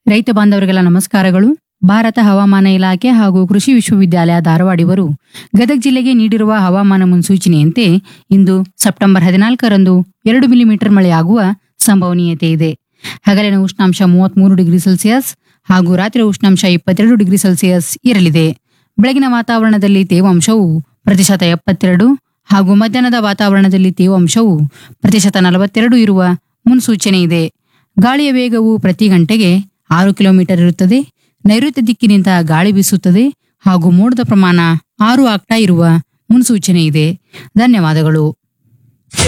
ರೈತ ಬಾಂಧವರಿಗೆಲ್ಲ ನಮಸ್ಕಾರಗಳು. ಭಾರತ ಹವಾಮಾನ ಇಲಾಖೆ ಹಾಗೂ ಕೃಷಿ ವಿಶ್ವವಿದ್ಯಾಲಯ ಧಾರವಾಡ ಇವರು ಗದಗ ಜಿಲ್ಲೆಗೆ ನೀಡಿರುವ ಹವಾಮಾನ ಮುನ್ಸೂಚನೆಯಂತೆ ಇಂದು ಸೆಪ್ಟೆಂಬರ್ 14ರಂದು 2 ಮಿಲಿಮೀಟರ್ ಮಳೆಯಾಗುವ ಸಂಭವನೀಯತೆ ಇದೆ. ಹಗಲಿನ ಉಷ್ಣಾಂಶ 33 ಡಿಗ್ರಿ ಸೆಲ್ಸಿಯಸ್ ಹಾಗೂ ರಾತ್ರಿ ಉಷ್ಣಾಂಶ 22 ಡಿಗ್ರಿ ಸೆಲ್ಸಿಯಸ್ ಇರಲಿದೆ. ಬೆಳಗಿನ ವಾತಾವರಣದಲ್ಲಿ ತೇವಾಂಶವು ಪ್ರತಿಶತ 72 ಹಾಗೂ ಮಧ್ಯಾಹ್ನದ ವಾತಾವರಣದಲ್ಲಿ ತೇವಾಂಶವು ಪ್ರತಿಶತ 42 ಇರುವ ಮುನ್ಸೂಚನೆ ಇದೆ. ಗಾಳಿಯ ವೇಗವು ಪ್ರತಿ ಗಂಟೆಗೆ 6 ಕಿಲೋಮೀಟರ್ ಇರುತ್ತದೆ. ನೈಋತ್ಯ ದಿಕ್ಕಿನಿಂದ ಗಾಳಿ ಬೀಸುತ್ತದೆ ಹಾಗೂ ಮೋಡದ ಪ್ರಮಾಣ 6 ಆಗ್ತಾ ಇರುವ ಮುನ್ಸೂಚನೆ ಇದೆ. ಧನ್ಯವಾದಗಳು.